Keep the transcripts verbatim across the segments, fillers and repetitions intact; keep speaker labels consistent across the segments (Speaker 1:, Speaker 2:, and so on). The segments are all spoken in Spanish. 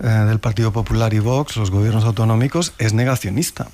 Speaker 1: eh, del Partido Popular y Vox, los gobiernos autonómicos, es negacionista.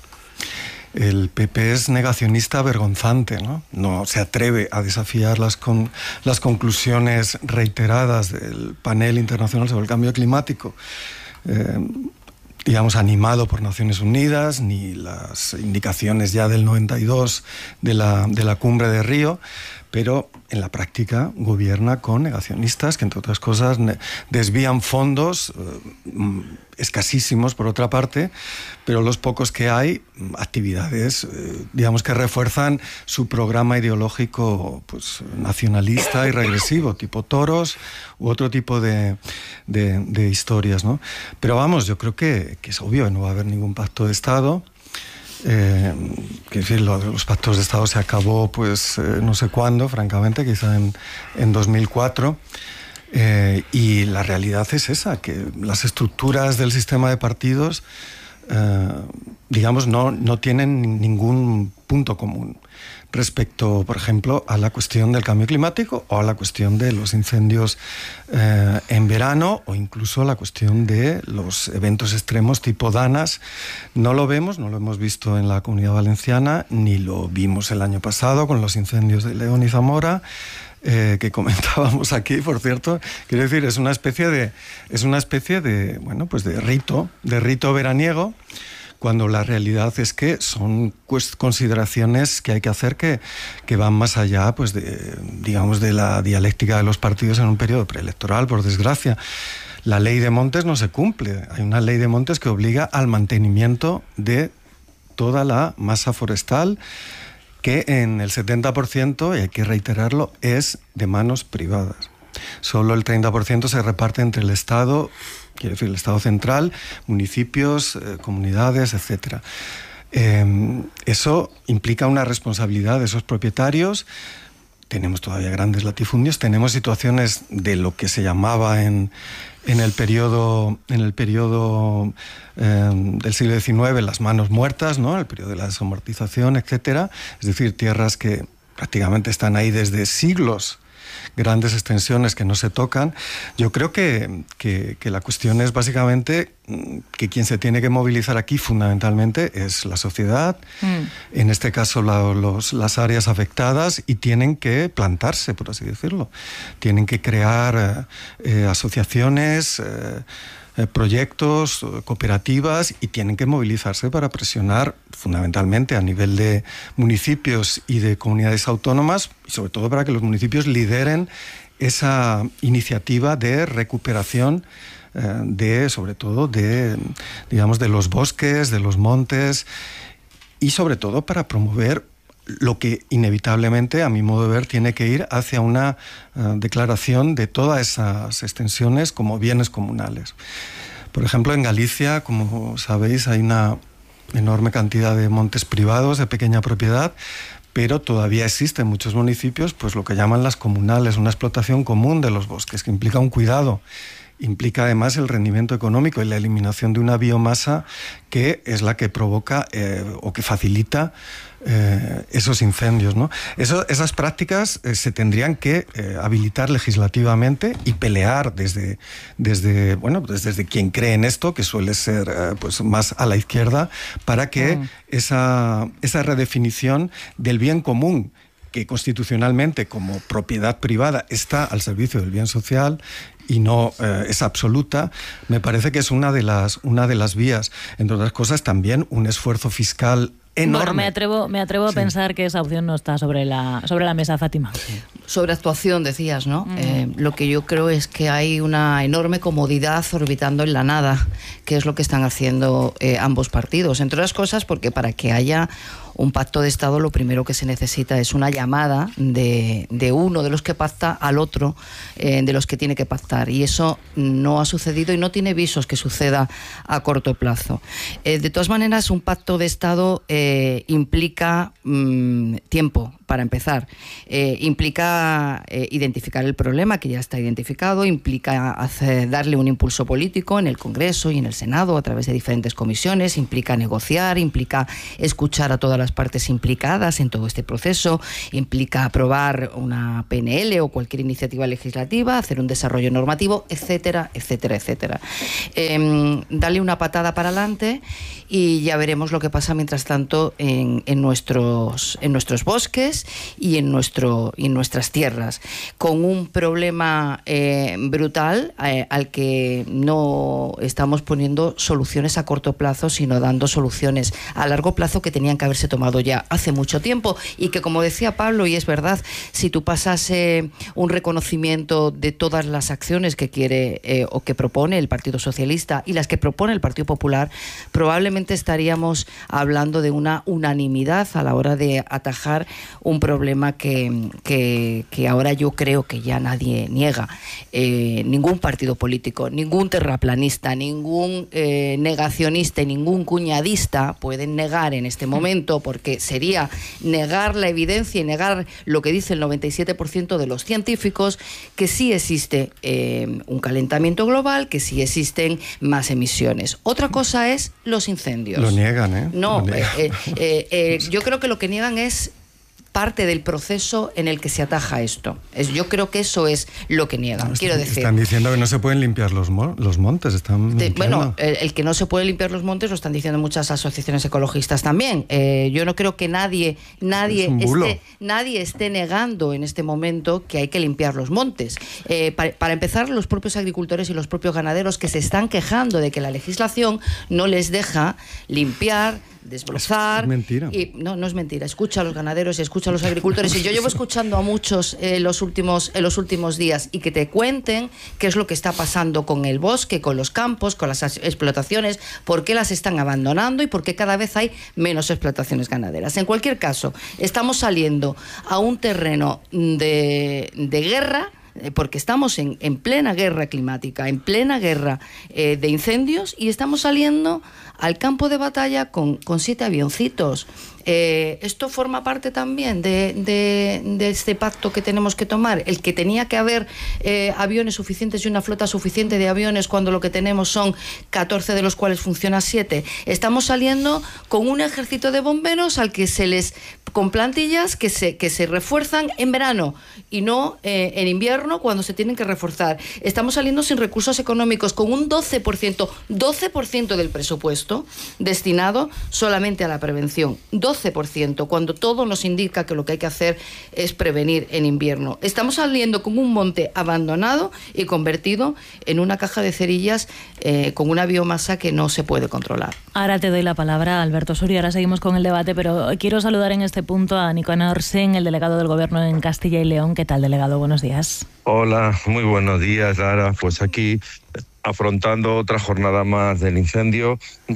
Speaker 1: El P P es negacionista vergonzante, ¿no? No se atreve a desafiar las, con, las conclusiones reiteradas del panel internacional sobre el cambio climático, eh, digamos, animado por Naciones Unidas, ni las indicaciones ya del noventa y dos de la, de la cumbre de Río, pero en la práctica gobierna con negacionistas que, entre otras cosas, desvían fondos eh, escasísimos, por otra parte, pero los pocos que hay, actividades, eh, digamos, que refuerzan su programa ideológico, pues, nacionalista y regresivo, tipo toros u otro tipo de, de, de historias, ¿no? Pero vamos, yo creo que, que es obvio que no va a haber ningún pacto de Estado. Eh, que decir, lo de los pactos de Estado se acabó, pues, eh, no sé cuándo, francamente, quizá en, en dos mil cuatro. Eh, y la realidad es esa, que las estructuras del sistema de partidos, eh, digamos, no, no tienen ningún punto común respecto, por ejemplo, a la cuestión del cambio climático o a la cuestión de los incendios eh, en verano, o incluso la cuestión de los eventos extremos tipo Danas. No lo vemos, no lo hemos visto en la Comunidad Valenciana, ni lo vimos el año pasado con los incendios de León y Zamora, eh, que comentábamos aquí, por cierto. Quiero decir, es una especie de, es una especie de, bueno, pues de rito, de rito veraniego, cuando la realidad es que son pues, consideraciones que hay que hacer que, que van más allá, pues, de, digamos, de la dialéctica de los partidos en un periodo preelectoral, por desgracia. La ley de montes no se cumple. Hay una ley de montes que obliga al mantenimiento de toda la masa forestal, que en el setenta por ciento, y hay que reiterarlo, es de manos privadas. Solo el treinta por ciento se reparte entre el Estado, quiero decir, el Estado central, municipios, eh, comunidades, etcétera. Eh, eso implica una responsabilidad de esos propietarios. Tenemos todavía grandes latifundios, tenemos situaciones de lo que se llamaba en, en el periodo, en el periodo eh, del siglo diecinueve las manos muertas, ¿no? El periodo de la desamortización, etcétera. Es decir, tierras que prácticamente están ahí desde siglos, grandes extensiones que no se tocan. Yo creo que, que, que la cuestión es básicamente que quien se tiene que movilizar aquí fundamentalmente es la sociedad, mm. en este caso la, los, las áreas afectadas, y tienen que plantarse, por así decirlo. Tienen que crear eh, asociaciones, eh, eh, proyectos, cooperativas, y tienen que movilizarse para presionar fundamentalmente a nivel de municipios y de comunidades autónomas, y sobre todo para que los municipios lideren esa iniciativa de recuperación eh, de, sobre todo, de, digamos, de los bosques, de los montes, y sobre todo para promover lo que inevitablemente, a mi modo de ver, tiene que ir hacia una uh, declaración de todas esas extensiones como bienes comunales. Por ejemplo, en Galicia, como sabéis, hay una enorme cantidad de montes privados de pequeña propiedad, pero todavía existe en muchos municipios pues lo que llaman las comunales, una explotación común de los bosques, que implica un cuidado, implica además el rendimiento económico y la eliminación de una biomasa que es la que provoca eh, o que facilita eh, esos incendios, ¿no? Eso, esas prácticas eh, se tendrían que eh, habilitar legislativamente y pelear desde, desde, bueno, pues desde quien cree en esto, que suele ser eh, pues más a la izquierda, para que mm. esa, esa redefinición del bien común, que constitucionalmente como propiedad privada está al servicio del bien social y no eh, es absoluta, me parece que es una de las, una de las vías. Entre otras cosas, también un esfuerzo fiscal enorme.
Speaker 2: Bueno, me atrevo, me atrevo sí. a pensar que esa opción no está sobre la, sobre la mesa, Fátima. Sí.
Speaker 3: Sobre actuación, decías, ¿no? Mm. Eh, lo que yo creo es que hay una enorme comodidad orbitando en la nada, que es lo que están haciendo eh, ambos partidos. Entre otras cosas, porque para que haya un pacto de Estado, lo primero que se necesita es una llamada de, de uno de los que pacta al otro eh, de los que tiene que pactar. Y eso no ha sucedido y no tiene visos que suceda a corto plazo. Eh, de todas maneras, un pacto de Estado... Eh, eh, implica mmm, tiempo, para empezar. Eh, implica eh, identificar el problema, que ya está identificado, implica hacer, darle un impulso político en el Congreso y en el Senado a través de diferentes comisiones, implica negociar, implica escuchar a todas las partes implicadas en todo este proceso, implica aprobar una P N L o cualquier iniciativa legislativa, hacer un desarrollo normativo, etcétera, etcétera, etcétera. Eh, darle una patada para adelante y ya veremos lo que pasa mientras tanto en, en, nuestros, en nuestros bosques y en, nuestro, y en nuestras tierras, con un problema eh, brutal eh, al que no estamos poniendo soluciones a corto plazo, sino dando soluciones a largo plazo que tenían que haberse tomado ya hace mucho tiempo, y que, como decía Pablo, y es verdad, si tú pasas eh, un reconocimiento de todas las acciones que quiere eh, o que propone el Partido Socialista y las que propone el Partido Popular, probablemente estaríamos hablando de una unanimidad a la hora de atajar un problema que, que, que ahora yo creo que ya nadie niega. Eh, ningún partido político, ningún terraplanista, ningún eh, negacionista y ningún cuñadista pueden negar en este momento, porque sería negar la evidencia y negar lo que dice el noventa y siete por ciento de los científicos, que sí existe eh, un calentamiento global, que sí existen más emisiones. Otra cosa es los incendios.
Speaker 1: Lo niegan, ¿eh?
Speaker 3: No,
Speaker 1: niegan.
Speaker 3: Eh, eh, eh, yo creo que lo que niegan es parte del proceso en el que se ataja esto. Es, yo creo que eso es lo que niegan.
Speaker 1: No,
Speaker 3: quiero
Speaker 1: están,
Speaker 3: decir.
Speaker 1: Están diciendo que no se pueden limpiar los, mo los montes. Están
Speaker 3: de, bueno, el, el que no se puede limpiar los montes lo están diciendo muchas asociaciones ecologistas también. Eh, yo no creo que nadie, nadie, esté, nadie esté negando en este momento que hay que limpiar los montes. Eh, para, para empezar, los propios agricultores y los propios ganaderos que se están quejando de que la legislación no les deja limpiar, desbrozar.
Speaker 1: Es mentira.
Speaker 3: Y, no, no es mentira. Escucha a los ganaderos y escucha a los agricultores. Y yo llevo escuchando a muchos eh, los últimos, en los últimos días, y que te cuenten qué es lo que está pasando con el bosque, con los campos, con las explotaciones, por qué las están abandonando y por qué cada vez hay menos explotaciones ganaderas. En cualquier caso, estamos saliendo a un terreno de, de guerra, porque estamos en, en plena guerra climática, en plena guerra eh, de incendios, y estamos saliendo al campo de batalla con, con siete avioncitos. Eh, esto forma parte también de, de, de este pacto que tenemos que tomar, el que tenía que haber eh, aviones suficientes y una flota suficiente de aviones cuando lo que tenemos son catorce, de los cuales funcionan siete. Estamos saliendo con un ejército de bomberos al que se les, con plantillas que se, que se refuerzan en verano y no eh, en invierno, cuando se tienen que reforzar. Estamos saliendo sin recursos económicos, con un doce por ciento, doce por ciento del presupuesto destinado solamente a la prevención. doce por ciento, cuando todo nos indica que lo que hay que hacer es prevenir en invierno. Estamos saliendo con un monte abandonado y convertido en una caja de cerillas eh, con una biomasa que no se puede controlar.
Speaker 2: Ahora te doy la palabra, Alberto Surio. Ahora seguimos con el debate, pero quiero saludar en este punto a Nicanor Orsén, el delegado del Gobierno en Castilla y León. ¿Qué tal, delegado? Buenos días.
Speaker 4: Hola, muy buenos días, Lara. Pues aquí afrontando otra jornada más del incendio,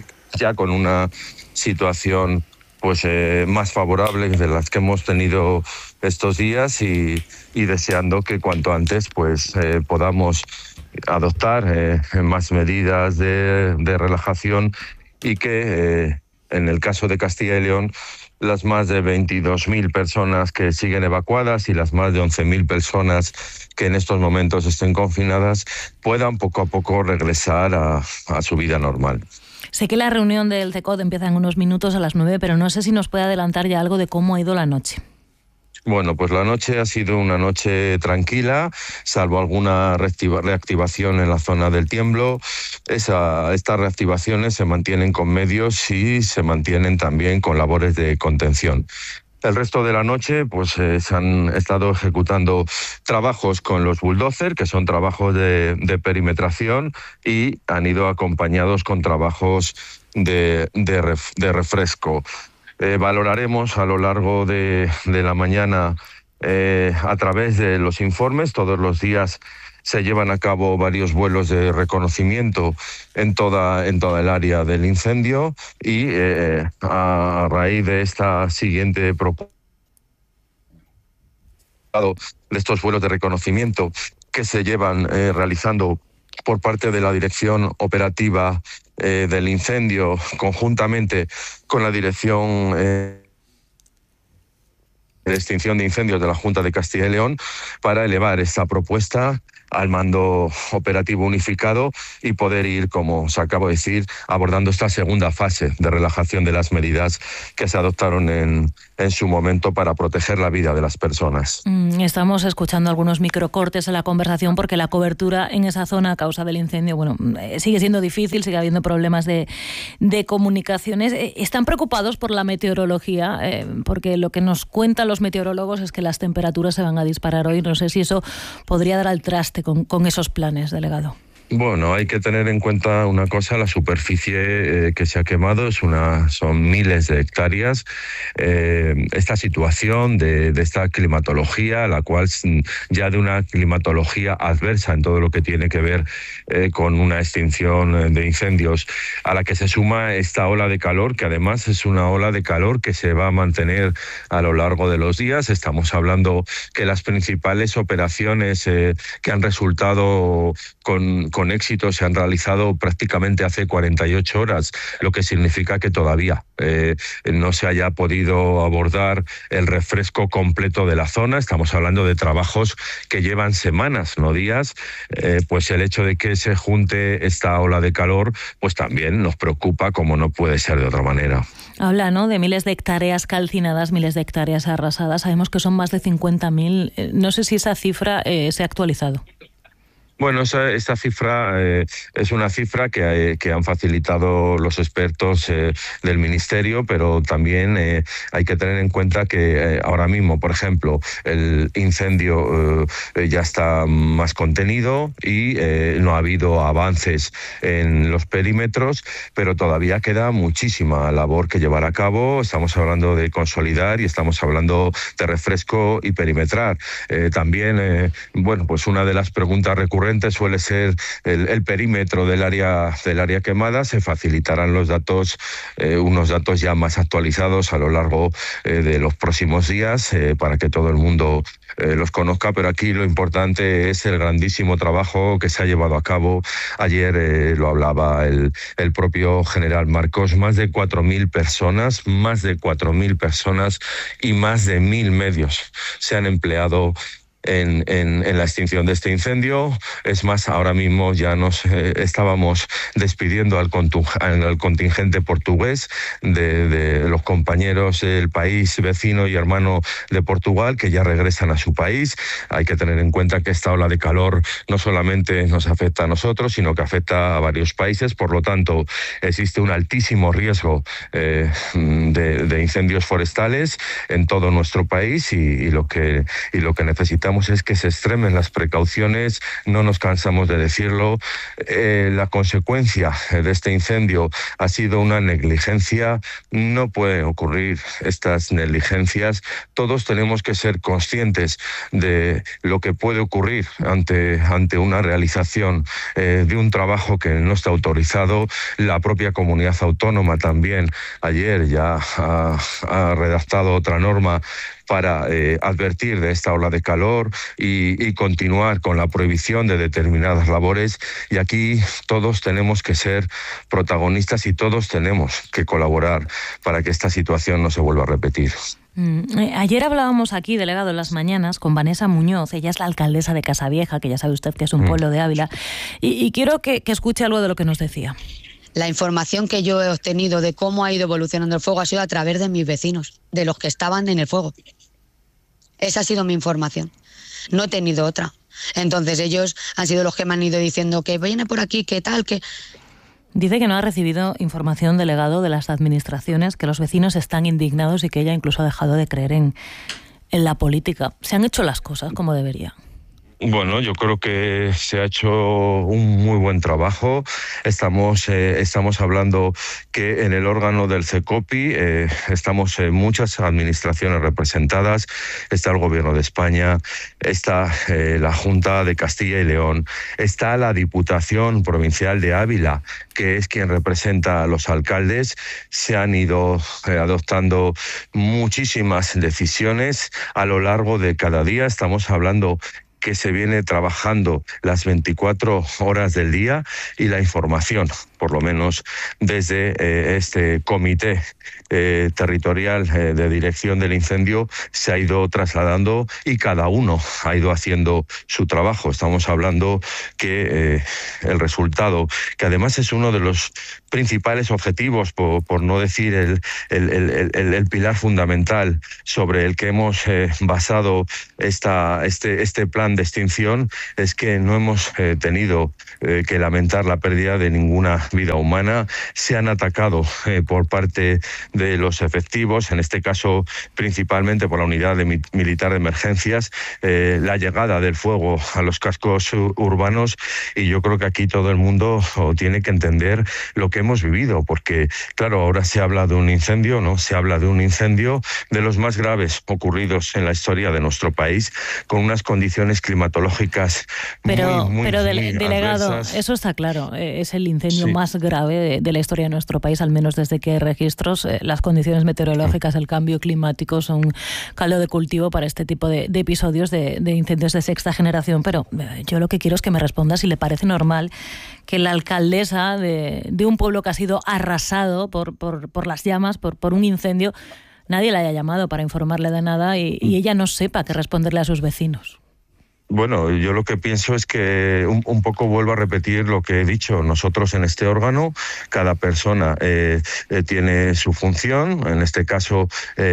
Speaker 4: ya con una situación pues eh, más favorable de las que hemos tenido estos días, y, y deseando que cuanto antes pues eh, podamos adoptar eh, más medidas de, de relajación, y que eh, en el caso de Castilla y León, las más de veintidós mil personas que siguen evacuadas y las más de once mil personas que en estos momentos estén confinadas puedan poco a poco regresar a, a su vida normal.
Speaker 2: Sé que la reunión del CECOD empieza en unos minutos a las nueve, pero no sé si nos puede adelantar ya algo de cómo ha ido la noche.
Speaker 4: Bueno, pues la noche ha sido una noche tranquila, salvo alguna reactiva, reactivación en la zona del tiemblo. Esa, estas reactivaciones se mantienen con medios y se mantienen también con labores de contención. El resto de la noche pues eh, se han estado ejecutando trabajos con los bulldozer, que son trabajos de, de perimetración, y han ido acompañados con trabajos de, de, ref, de refresco. Eh, valoraremos a lo largo de, de la mañana eh, a través de los informes. Todos los días se llevan a cabo varios vuelos de reconocimiento en toda, en toda el área del incendio, y eh, a raíz de esta siguiente propuesta de estos vuelos de reconocimiento que se llevan eh, realizando por parte de la Dirección Operativa eh, del Incendio, conjuntamente con la Dirección eh, de Extinción de Incendios de la Junta de Castilla y León, para elevar esta propuesta al mando operativo unificado y poder ir, como os acabo de decir, abordando esta segunda fase de relajación de las medidas que se adoptaron en, en su momento para proteger la vida de las personas.
Speaker 2: Estamos escuchando algunos microcortes en la conversación porque la cobertura en esa zona a causa del incendio, bueno, sigue siendo difícil, sigue habiendo problemas de, de comunicaciones. ¿Están preocupados por la meteorología? Eh, porque lo que nos cuentan los meteorólogos es que las temperaturas se van a disparar hoy. No sé si eso podría dar al traste con, con esos planes, delegado.
Speaker 4: Bueno, hay que tener en cuenta una cosa: la superficie eh, que se ha quemado es una, son miles de hectáreas. Eh, esta situación de, de esta climatología, la cual ya de una climatología adversa en todo lo que tiene que ver eh, con una extinción de incendios, a la que se suma esta ola de calor, que además es una ola de calor que se va a mantener a lo largo de los días. Estamos hablando que las principales operaciones eh, que han resultado con con éxito se han realizado prácticamente hace cuarenta y ocho horas, lo que significa que todavía eh, no se haya podido abordar el refresco completo de la zona. Estamos hablando de trabajos que llevan semanas, no días. Eh, pues el hecho de que se junte esta ola de calor, pues también nos preocupa, como no puede ser de otra manera.
Speaker 2: Habla, ¿no?, de miles de hectáreas calcinadas, miles de hectáreas arrasadas. Sabemos que son más de cincuenta mil. No sé si esa cifra eh, se ha actualizado.
Speaker 4: Bueno, esa, esta cifra eh, es una cifra que, eh, que han facilitado los expertos eh, del Ministerio, pero también eh, hay que tener en cuenta que eh, ahora mismo, por ejemplo, el incendio eh, ya está más contenido y eh, no ha habido avances en los perímetros, pero todavía queda muchísima labor que llevar a cabo. Estamos hablando de consolidar y estamos hablando de refresco y perimetrar. Eh, también, eh, bueno, pues una de las preguntas recurrentes suele ser el, el perímetro del área del área quemada. Se facilitarán los datos, eh, unos datos ya más actualizados a lo largo eh, de los próximos días eh, para que todo el mundo eh, los conozca, pero aquí lo importante es el grandísimo trabajo que se ha llevado a cabo. Ayer eh, lo hablaba el, el propio general Marcos: más de cuatro mil personas, más de cuatro mil personas y más de mil medios se han empleado En, en, en la extinción de este incendio. Es más, ahora mismo ya nos eh, estábamos despidiendo al, al contingente portugués de, de los compañeros del país vecino y hermano de Portugal, que ya regresan a su país. Hay que tener en cuenta que esta ola de calor no solamente nos afecta a nosotros, sino que afecta a varios países. Por lo tanto, existe un altísimo riesgo eh, de, de incendios forestales en todo nuestro país y, y, lo que, y lo que necesitamos es que se extremen las precauciones. No nos cansamos de decirlo. Eh, la consecuencia de este incendio ha sido una negligencia. No pueden ocurrir estas negligencias. Todos tenemos que ser conscientes de lo que puede ocurrir ante, ante una realización eh, de un trabajo que no está autorizado. La propia comunidad autónoma también ayer ya ha, ha redactado otra norma para eh, advertir de esta ola de calor y, y continuar con la prohibición de determinadas labores. Y aquí todos tenemos que ser protagonistas y todos tenemos que colaborar para que esta situación no se vuelva a repetir.
Speaker 2: Mm. Ayer hablábamos aquí, delegado, en las mañanas, con Vanessa Muñoz. Ella es la alcaldesa de Casavieja, que ya sabe usted que es un mm. pueblo de Ávila. Y, y quiero que, que escuche algo de lo que nos decía.
Speaker 5: La información que yo he obtenido de cómo ha ido evolucionando el fuego ha sido a través de mis vecinos, de los que estaban en el fuego. Esa ha sido mi información. No he tenido otra. Entonces ellos han sido los que me han ido diciendo que viene por aquí, que tal, que...
Speaker 2: Dice que no ha recibido información, delegado, de las administraciones, que los vecinos están indignados y que ella incluso ha dejado de creer en, en la política. ¿Se han hecho las cosas como debería?
Speaker 4: Bueno, yo creo que se ha hecho un muy buen trabajo. Estamos, eh, estamos hablando que en el órgano del CECOPI eh, estamos en muchas administraciones representadas. Está el Gobierno de España, está eh, la Junta de Castilla y León, está la Diputación Provincial de Ávila, que es quien representa a los alcaldes. Se han ido eh, adoptando muchísimas decisiones a lo largo de cada día. Estamos hablando que se viene trabajando las veinticuatro horas del día y la información, por lo menos desde eh, este comité eh, territorial eh, de dirección del incendio, se ha ido trasladando y cada uno ha ido haciendo su trabajo. Estamos hablando que eh, el resultado, que además es uno de los principales objetivos, por, por no decir el, el, el, el, el pilar fundamental sobre el que hemos eh, basado esta, este, este plan de extinción, es que no hemos eh, tenido eh, que lamentar la pérdida de ninguna vida humana. Se han atacado eh, por parte de los efectivos, en este caso principalmente por la unidad de mi, militar de emergencias, eh, la llegada del fuego a los cascos urbanos, y yo creo que aquí todo el mundo oh, tiene que entender lo que hemos vivido, porque claro, ahora se habla de un incendio, ¿no? Se habla de un incendio de los más graves ocurridos en la historia de nuestro país, con unas condiciones climatológicas
Speaker 2: pero,
Speaker 4: muy, muy,
Speaker 2: pero
Speaker 4: muy
Speaker 2: dele, delegado,
Speaker 4: adversas.
Speaker 2: Eso está claro, es el incendio
Speaker 4: Sí.
Speaker 2: más grave de, de la historia de nuestro país, al menos desde que hay registros. Eh, las condiciones meteorológicas, el cambio climático son caldo de cultivo para este tipo de, de episodios de, de incendios de sexta generación, pero eh, yo lo que quiero es que me responda si le parece normal que la alcaldesa de, de un pueblo que ha sido arrasado por, por, por las llamas, por, por un incendio, nadie la haya llamado para informarle de nada y, y ella no sepa qué responderle a sus vecinos.
Speaker 4: Bueno, yo lo que pienso es que un, un poco vuelvo a repetir lo que he dicho. Nosotros en este órgano, cada persona eh, eh, tiene su función. En este caso,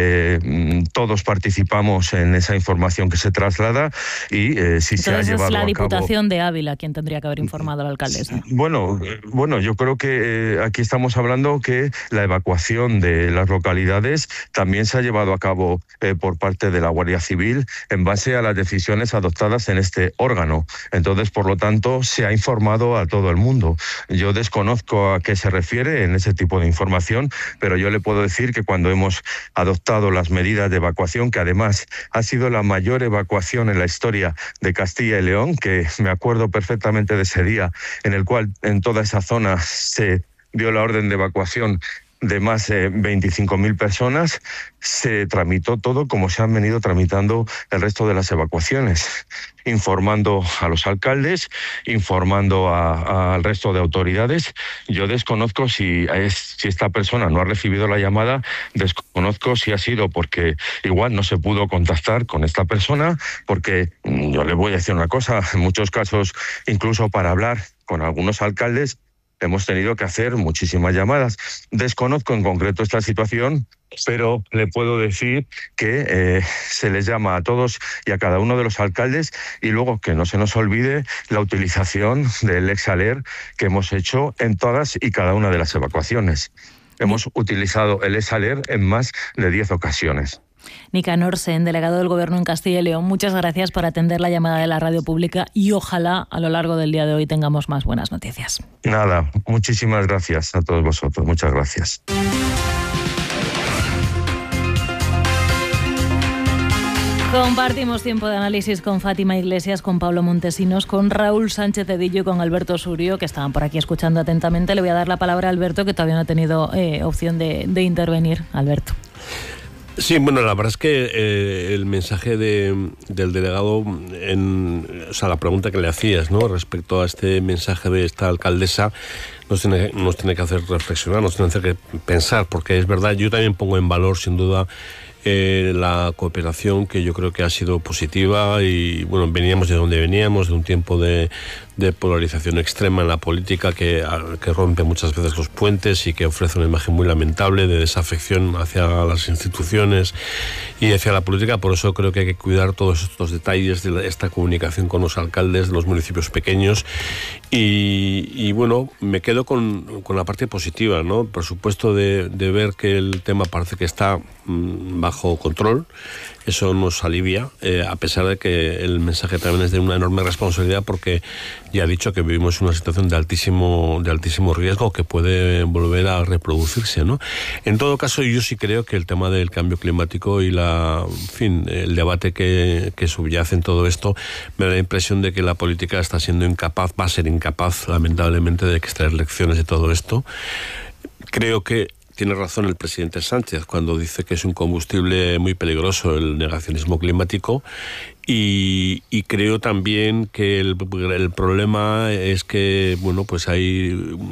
Speaker 4: eh, todos participamos en esa información que se traslada y eh, si
Speaker 2: Entonces
Speaker 4: se ha llevado a cabo...
Speaker 2: es la Diputación de Ávila quien tendría que haber informado a la alcaldesa.
Speaker 4: Bueno, bueno, yo creo que eh, aquí estamos hablando que la evacuación de las localidades también se ha llevado a cabo eh, por parte de la Guardia Civil en base a las decisiones adoptadas en este órgano. Entonces, por lo tanto, se ha informado a todo el mundo. Yo desconozco a qué se refiere en ese tipo de información, pero yo le puedo decir que cuando hemos adoptado las medidas de evacuación, que además ha sido la mayor evacuación en la historia de Castilla y León, que me acuerdo perfectamente de ese día en el cual en toda esa zona se dio la orden de evacuación de más de veinticinco mil personas, se tramitó todo como se han venido tramitando el resto de las evacuaciones, informando a los alcaldes, informando a, a, al resto de autoridades. Yo desconozco si, es, si esta persona no ha recibido la llamada, desconozco si ha sido porque igual no se pudo contactar con esta persona, porque yo le voy a decir una cosa, en muchos casos, incluso para hablar con algunos alcaldes, hemos tenido que hacer muchísimas llamadas. Desconozco en concreto esta situación, pero le puedo decir que eh, se les llama a todos y a cada uno de los alcaldes, y luego que no se nos olvide la utilización del Exaler que hemos hecho en todas y cada una de las evacuaciones. Hemos utilizado el Exaler en más de diez ocasiones.
Speaker 2: Nicanor Sen, delegado del Gobierno en Castilla y León, muchas gracias por atender la llamada de la radio pública y ojalá a lo largo del día de hoy tengamos más buenas noticias.
Speaker 4: Nada, muchísimas gracias a todos vosotros, muchas gracias.
Speaker 2: Compartimos tiempo de análisis con Fátima Iglesias, con Pablo Montesinos, con Raúl Sánchez Cedillo y con Alberto Surio, que estaban por aquí escuchando atentamente. Le voy a dar la palabra a Alberto, que todavía no ha tenido eh, opción de, de intervenir. Alberto.
Speaker 6: Sí, bueno, la verdad es que eh, el mensaje de, del delegado, en, o sea, la pregunta que le hacías, ¿no?, respecto a este mensaje de esta alcaldesa, nos tiene, nos tiene que hacer reflexionar, nos tiene que hacer que pensar, porque es verdad, yo también pongo en valor, sin duda, eh, la cooperación, que yo creo que ha sido positiva, y bueno, veníamos de donde veníamos, de un tiempo de, de polarización extrema en la política que, que rompe muchas veces los puentes y que ofrece una imagen muy lamentable de desafección hacia las instituciones y hacia la política. Por eso creo que hay que cuidar todos estos detalles de esta comunicación con los alcaldes de los municipios pequeños. Y, y bueno, me quedo con, con la parte positiva, ¿no? Por supuesto, de, de ver que el tema parece que está mmm, bajo control. Eso nos alivia, eh, a pesar de que el mensaje también es de una enorme responsabilidad, porque ya ha dicho que vivimos una situación de altísimo, de altísimo riesgo que puede volver a reproducirse, ¿no? En todo caso, yo sí creo que el tema del cambio climático y la, en fin, el debate que, que subyace en todo esto, me da la impresión de que la política está siendo incapaz, va a ser incapaz, lamentablemente, de extraer lecciones de todo esto. Creo que tiene razón el presidente Sánchez cuando dice que es un combustible muy peligroso el negacionismo climático, Y, y creo también que el, el problema es que, bueno, pues hay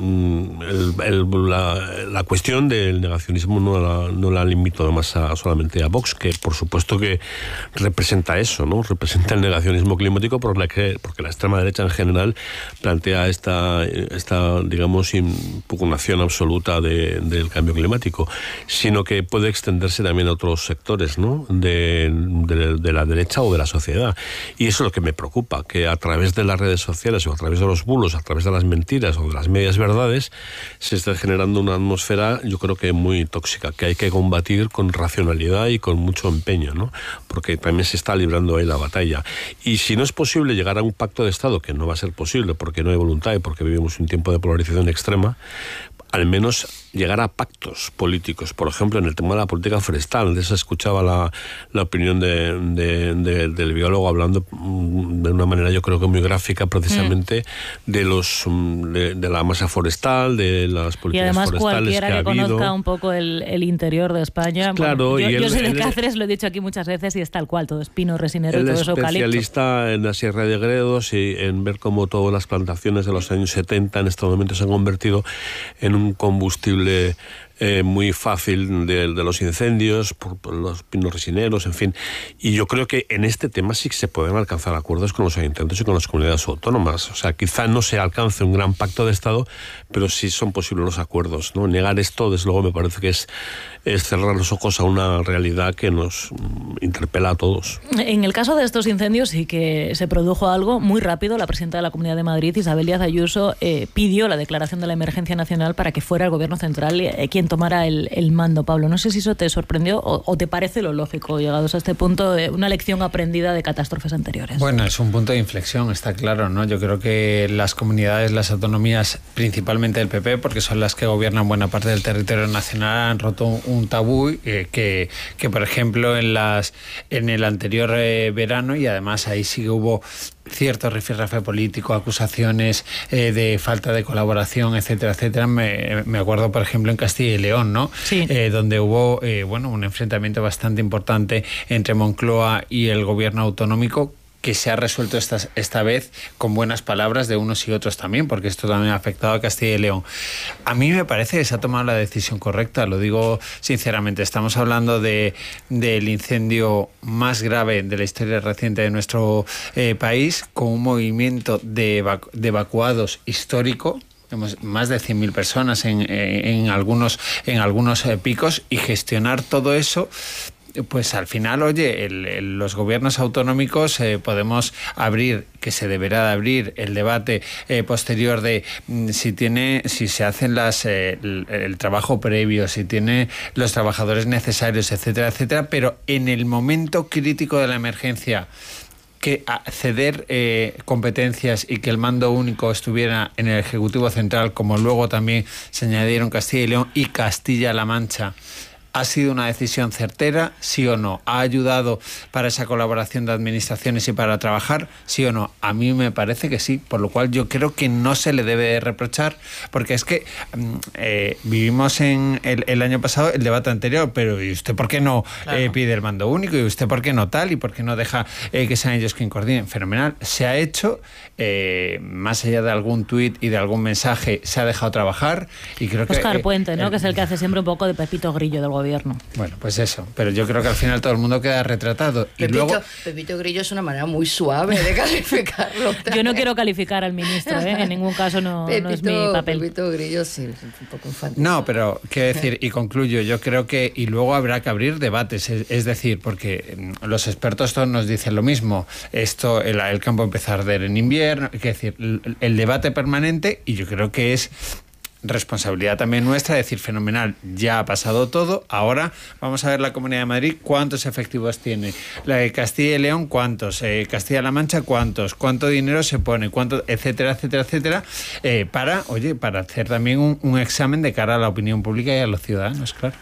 Speaker 6: el, el, la, la cuestión del negacionismo no la, no la limito además a, solamente a Vox, que por supuesto que representa eso, ¿no? Representa el negacionismo climático por la que, porque la extrema derecha en general plantea esta, esta digamos, impugnación absoluta de, del cambio climático, sino que puede extenderse también a otros sectores, ¿no? de, de, de la derecha o de la sociedad. Y eso es lo que me preocupa, que a través de las redes sociales o a través de los bulos, a través de las mentiras o de las medias verdades, se está generando una atmósfera, yo creo que muy tóxica, que hay que combatir con racionalidad y con mucho empeño, ¿no? Porque también se está librando ahí la batalla. Y si no es posible llegar a un pacto de Estado, que no va a ser posible porque no hay voluntad y porque vivimos un tiempo de polarización extrema, al menos llegar a pactos políticos, por ejemplo, en el tema de la política forestal. De eso escuchaba la, la opinión de, de, de, del biólogo hablando de una manera, yo creo que muy gráfica, precisamente, mm. de los de, de la masa forestal, de las políticas forestales que ha habido. Y además cualquiera que
Speaker 2: conozca un poco el, el interior de España.
Speaker 6: Claro,
Speaker 2: bueno, yo,
Speaker 6: y
Speaker 2: yo
Speaker 6: él,
Speaker 2: soy de
Speaker 6: él,
Speaker 2: Cáceres, lo he dicho aquí muchas veces, y es tal cual, todo es pino, resinero, todo es eucalipto.
Speaker 6: Él es especialista en la Sierra de Gredos y en ver cómo todas las plantaciones de los años setenta en este momento se han convertido en un combustible eh, muy fácil de, de los incendios, por, por los pinos resineros, en fin. Y yo creo que en este tema sí que se pueden alcanzar acuerdos con los ayuntamientos y con las comunidades autónomas. O sea, quizá no se alcance un gran pacto de Estado, pero sí son posibles los acuerdos, ¿no? Negar esto, desde luego, me parece que es, es cerrar los ojos a una realidad que nos interpela a todos.
Speaker 2: En el caso de estos incendios sí que se produjo algo muy rápido. La presidenta de la Comunidad de Madrid, Isabel Díaz Ayuso, eh, pidió la declaración de la emergencia nacional para que fuera el Gobierno central eh, quien tomara el, el mando. Pablo, no sé si eso te sorprendió o, o te parece lo lógico, llegados a este punto, eh, una lección aprendida de catástrofes anteriores.
Speaker 7: Bueno, es un punto de inflexión, está claro, ¿no? Yo creo que las comunidades, las autonomías, principalmente el P P, porque son las que gobiernan buena parte del territorio nacional, han roto un, un tabú eh, que, que, por ejemplo, en las en el anterior eh, verano, y además ahí sí que hubo cierto rifirrafe político, acusaciones eh, de falta de colaboración, etcétera, etcétera. Me, me acuerdo, por ejemplo, en Castilla y León, ¿no?
Speaker 2: Sí.
Speaker 7: Eh, donde hubo eh, bueno, un enfrentamiento bastante importante entre Moncloa y el gobierno autonómico, que se ha resuelto esta, esta vez con buenas palabras de unos y otros también, porque esto también ha afectado a Castilla y León. A mí me parece que se ha tomado la decisión correcta, lo digo sinceramente. Estamos hablando de del incendio más grave de la historia reciente de nuestro eh, país, con un movimiento de, evacu- de evacuados histórico. Tenemos más de cien mil personas en, en algunos, en algunos eh, picos, y gestionar todo eso. Pues al final, oye, el, el, los gobiernos autonómicos eh, podemos abrir, que se deberá de abrir, el debate eh, posterior de mm, si tiene, si se hacen las eh, el, el trabajo previo, si tiene los trabajadores necesarios, etcétera, etcétera, pero en el momento crítico de la emergencia, que ceder eh, competencias y que el mando único estuviera en el Ejecutivo Central, como luego también se añadieron Castilla y León y Castilla-La Mancha, ¿ha sido una decisión certera? ¿Sí o no? ¿Ha ayudado para esa colaboración de administraciones y para trabajar? ¿Sí o no? A mí me parece que sí, por lo cual yo creo que no se le debe de reprochar, porque es que eh, vivimos en el, el año pasado el debate anterior, pero ¿y usted por qué no claro. eh, pide el mando único? ¿Y usted por qué no tal? ¿Y por qué no deja eh, que sean ellos quien coordinen? Fenomenal. Se ha hecho, eh, más allá de algún tuit y de algún mensaje, se ha dejado trabajar, y creo que...
Speaker 2: Óscar
Speaker 7: eh,
Speaker 2: Puente, ¿no?
Speaker 7: Eh,
Speaker 2: que es el que hace siempre un poco de Pepito Grillo del gobierno.
Speaker 7: Bueno, pues eso, pero yo creo que al final todo el mundo queda retratado. Y
Speaker 3: Pepito,
Speaker 7: luego...
Speaker 3: Pepito Grillo es una manera muy suave de calificarlo.
Speaker 2: Yo no quiero calificar al ministro, ¿eh? En ningún caso no,
Speaker 3: Pepito,
Speaker 2: no es mi papel.
Speaker 3: Pepito Grillo sí, es un poco infantil.
Speaker 7: No, pero quiero decir, y concluyo, yo creo que, y luego habrá que abrir debates, es, es decir, porque los expertos todos nos dicen lo mismo, esto, el, el campo empezó a arder en invierno, es decir, el, el debate permanente, y yo creo que es responsabilidad también nuestra decir, fenomenal, ya ha pasado todo, ahora vamos a ver la Comunidad de Madrid cuántos efectivos tiene, la de Castilla y León cuántos, eh, Castilla-La Mancha cuántos, cuánto dinero se pone, cuánto, etcétera, etcétera, etcétera, eh, para, oye, para hacer también un, un examen de cara a la opinión pública y a los ciudadanos, claro.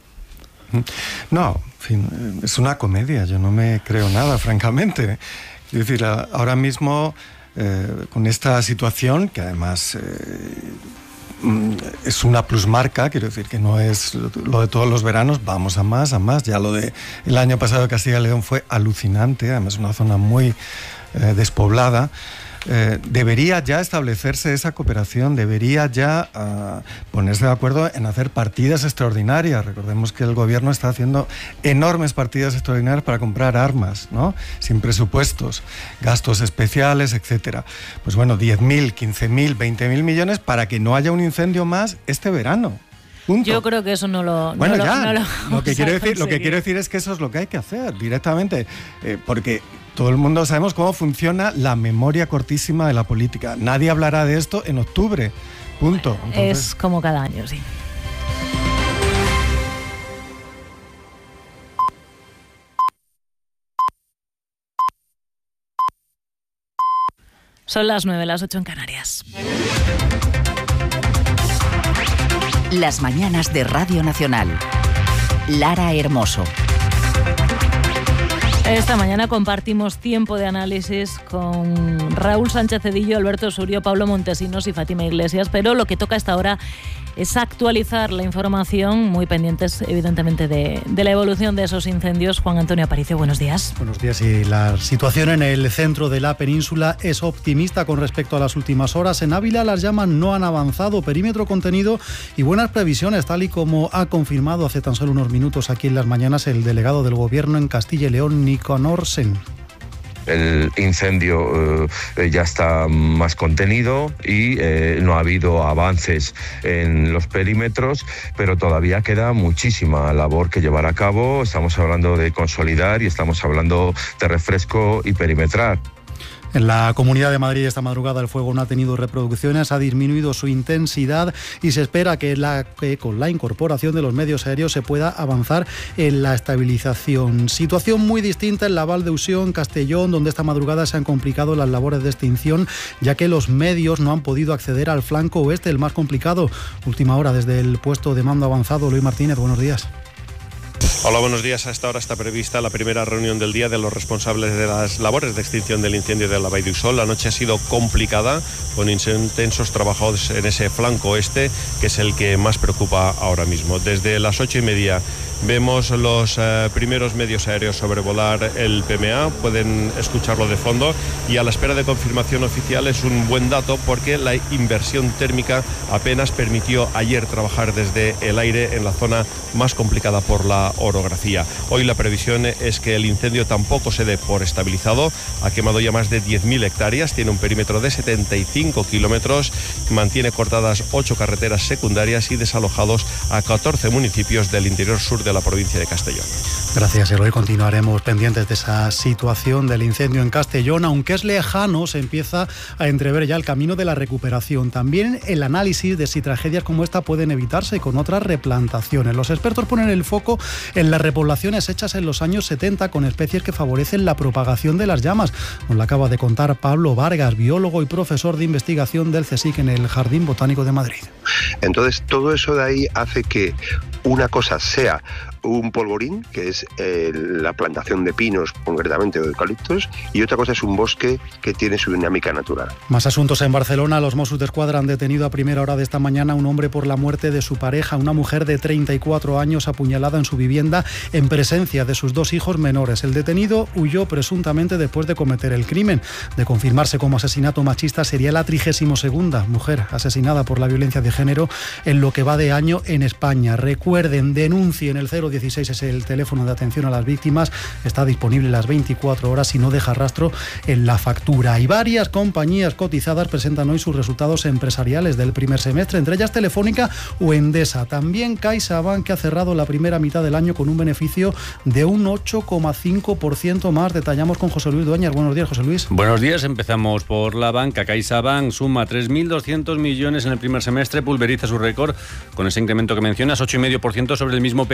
Speaker 1: No, en fin, es una comedia, yo no me creo nada, francamente. Es decir, ahora mismo, eh, con esta situación, que además... Eh, es una plusmarca, quiero decir que no es lo de todos los veranos, vamos a más, a más. Ya lo de el año pasado de Castilla y León fue alucinante, además es una zona muy eh, despoblada. Eh, debería ya establecerse esa cooperación, debería ya uh, ponerse de acuerdo en hacer partidas extraordinarias. Recordemos que el gobierno está haciendo enormes partidas extraordinarias para comprar armas, ¿no? Sin presupuestos, gastos especiales, etcétera. Pues bueno, diez mil, quince mil, veinte mil millones para que no haya un incendio más este verano. Punto.
Speaker 2: Yo creo que eso no lo...
Speaker 1: Bueno,
Speaker 2: no
Speaker 1: ya,
Speaker 2: lo, no lo,
Speaker 1: lo, que quiero decir, lo que quiero decir es que eso es lo que hay que hacer directamente, eh, porque todo el mundo sabemos cómo funciona la memoria cortísima de la política. Nadie hablará de esto en octubre, punto.
Speaker 2: Entonces... Es como cada año, sí. Son las nueve, las ocho en Canarias.
Speaker 8: Las mañanas de Radio Nacional. Lara Hermoso.
Speaker 2: Esta mañana compartimos tiempo de análisis con Raúl Sánchez Cedillo, Alberto Surio, Pablo Montesinos y Fátima Iglesias, pero lo que toca hasta ahora es actualizar la información, muy pendientes evidentemente de, de la evolución de esos incendios. Juan Antonio Aparicio, buenos días.
Speaker 9: Buenos días. Y la situación en el centro de la península es optimista con respecto a las últimas horas. En Ávila las llamas no han avanzado, perímetro contenido y buenas previsiones, tal y como ha confirmado hace tan solo unos minutos aquí en Las Mañanas el delegado del Gobierno en Castilla y León, Nicanor Sen.
Speaker 4: El incendio eh, ya está más contenido y eh, no ha habido avances en los perímetros, pero todavía queda muchísima labor que llevar a cabo. Estamos hablando de consolidar y estamos hablando de refresco y perimetrar.
Speaker 9: En la Comunidad de Madrid esta madrugada el fuego no ha tenido reproducciones, ha disminuido su intensidad y se espera que, la, que con la incorporación de los medios aéreos se pueda avanzar en la estabilización. Situación muy distinta en la Val d'Uixó, Castellón, donde esta madrugada se han complicado las labores de extinción, ya que los medios no han podido acceder al flanco oeste, el más complicado. Última hora desde el puesto de mando avanzado. Luis Martínez, buenos días.
Speaker 6: Hola, buenos días. A esta hora está prevista la primera reunión del día de los responsables de las labores de extinción del incendio de la Vall d'Uixó. La noche ha sido complicada, con intensos trabajos en ese flanco oeste, que es el que más preocupa ahora mismo. Desde las ocho y media vemos los eh, primeros medios aéreos sobrevolar el P M A, pueden escucharlo de fondo, y a la espera de confirmación oficial es un buen dato porque la inversión térmica apenas permitió ayer trabajar desde el aire en la zona más complicada por la orografía. Hoy la previsión es que el incendio tampoco se dé por estabilizado, ha quemado ya más de diez mil hectáreas, tiene un perímetro de setenta y cinco kilómetros, mantiene cortadas ocho carreteras secundarias y desalojados a catorce municipios del interior sur de de la provincia de Castellón.
Speaker 9: Gracias, Eloy. Continuaremos pendientes de esa situación del incendio en Castellón. Aunque es lejano, se empieza a entrever ya el camino de la recuperación. También el análisis de si tragedias como esta pueden evitarse con otras replantaciones. Los expertos ponen el foco en las repoblaciones hechas en los años setenta con especies que favorecen la propagación de las llamas. Nos lo acaba de contar Pablo Vargas, biólogo y profesor de investigación del CSIC en el Jardín Botánico de Madrid.
Speaker 10: Entonces, todo eso de ahí hace que una cosa sea un polvorín, que es eh, la plantación de pinos concretamente o de eucaliptos, y otra cosa es un bosque que tiene su dinámica natural.
Speaker 9: Más asuntos en Barcelona. Los Mossos d'Esquadra han detenido a primera hora de esta mañana a un hombre por la muerte de su pareja, una mujer de treinta y cuatro años apuñalada en su vivienda en presencia de sus dos hijos menores. El detenido huyó presuntamente después de cometer el crimen. De confirmarse como asesinato machista, sería la trigésima segunda mujer asesinada por la violencia de género en lo que va de año en España. Recuerden, denuncien. El cero dieciséis es el teléfono de atención a las víctimas, está disponible las veinticuatro horas y no deja rastro en la factura. Y varias compañías cotizadas presentan hoy sus resultados empresariales del primer semestre, entre ellas Telefónica o Endesa. También CaixaBank, que ha cerrado la primera mitad del año con un beneficio de un ocho coma cinco por ciento más. Detallamos con José Luis Dueñas. Buenos días, José Luis.
Speaker 11: Buenos días. Empezamos por la banca. CaixaBank suma tres mil doscientos millones en el primer semestre, pulveriza su récord con ese incremento que mencionas, ocho coma cinco por ciento sobre el mismo periodo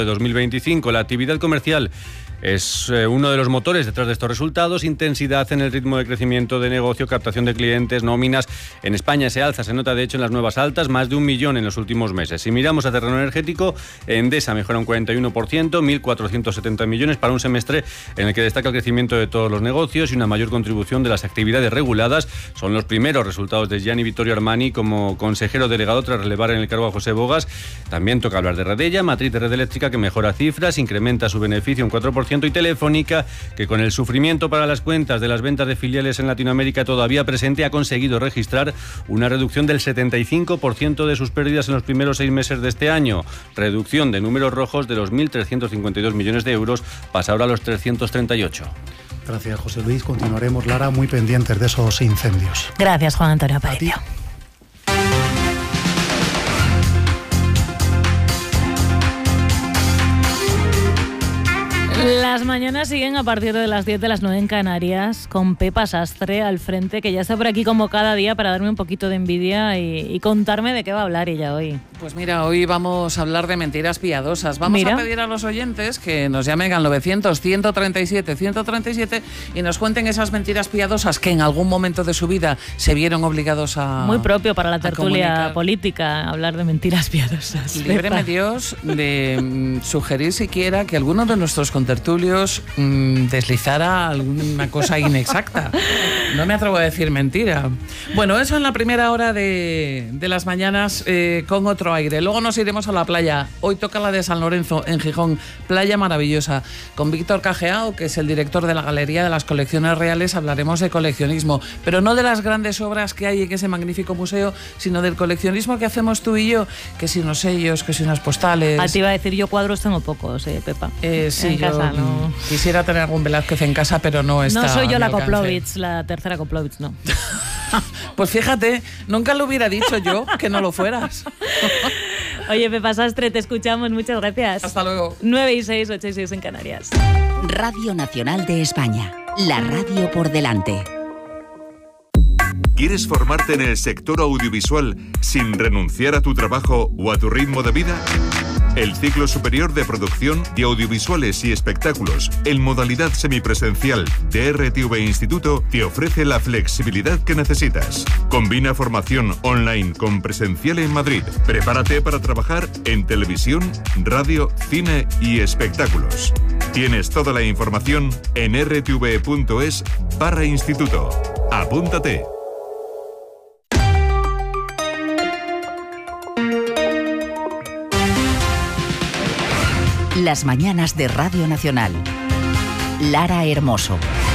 Speaker 11: dos mil veinticinco. La actividad comercial es eh, uno de los motores detrás de estos resultados. Intensidad en el ritmo de crecimiento de negocio, captación de clientes, nóminas. En España se alza, se nota de hecho en las nuevas altas, más de un millón en los últimos meses. Si miramos a terreno energético, Endesa mejora un cuarenta y uno por ciento, mil cuatrocientos setenta millones para un semestre en el que destaca el crecimiento de todos los negocios y una mayor contribución de las actividades reguladas. Son los primeros resultados de Gianni Vittorio Armani como consejero delegado tras relevar en el cargo a José Bogas. También toca hablar de Redella, matriz de red eléctrica que mejora cifras, incrementa su beneficio un cuatro por ciento, y Telefónica, que con el sufrimiento para las cuentas de las ventas de filiales en Latinoamérica todavía presente, ha conseguido registrar una reducción del setenta y cinco por ciento de sus pérdidas en los primeros seis meses de este año. Reducción de números rojos de los mil trescientos cincuenta y dos millones de euros, pasa ahora a los trescientos treinta y ocho.
Speaker 9: Gracias, José Luis. Continuaremos, Lara, muy pendientes de esos incendios.
Speaker 2: Gracias, Juan Antonio Aparicio. Las mañanas siguen a partir de las diez de las nueve en Canarias, con Pepa Sastre al frente, que ya está por aquí como cada día para darme un poquito de envidia y, y contarme de qué va a hablar ella hoy.
Speaker 12: Pues mira, hoy vamos a hablar de mentiras piadosas. Vamos mira. a pedir a los oyentes que nos llamen al novecientos, ciento treinta y siete, ciento treinta y siete y nos cuenten esas mentiras piadosas que en algún momento de su vida se vieron obligados a
Speaker 2: Muy propio para la tertulia política, hablar de mentiras piadosas.
Speaker 12: Líbreme Dios de mm, sugerir siquiera que alguno de nuestros contertulios mmm, deslizara alguna cosa inexacta. No me atrevo a decir mentira. Bueno, eso en la primera hora de, de las mañanas eh, con otro aire. Luego nos iremos a la playa. Hoy toca la de San Lorenzo, en Gijón. Playa maravillosa. Con Víctor Cajeao, que es el director de la Galería de las Colecciones Reales, hablaremos de coleccionismo. Pero no de las grandes obras que hay en ese magnífico museo, sino del coleccionismo que hacemos tú y yo. Que si unos sellos, que si unas postales.
Speaker 2: A ti iba a decir, yo cuadros tengo pocos, eh, Pepa.
Speaker 12: Eh, sí,
Speaker 2: en
Speaker 12: yo
Speaker 2: casa, no.
Speaker 12: Quisiera tener algún Velázquez en casa, pero no está.
Speaker 2: No soy yo la Koplovitz, la tercera Koplovitz, no.
Speaker 12: Pues fíjate, nunca lo hubiera dicho yo que no lo fueras.
Speaker 2: Oye, Pepa Sastre, te escuchamos, muchas gracias.
Speaker 12: Hasta luego.
Speaker 2: nueve y seis, ocho y seis en Canarias.
Speaker 8: Radio Nacional de España, la radio por delante.
Speaker 13: ¿Quieres formarte en el sector audiovisual sin renunciar a tu trabajo o a tu ritmo de vida? El ciclo superior de producción de audiovisuales y espectáculos en modalidad semipresencial de R T V Instituto te ofrece la flexibilidad que necesitas. Combina formación online con presencial en Madrid. Prepárate para trabajar en televisión, radio, cine y espectáculos. Tienes toda la información en r t v punto es barra instituto. Apúntate.
Speaker 8: Las mañanas de Radio Nacional. Lara Hermoso.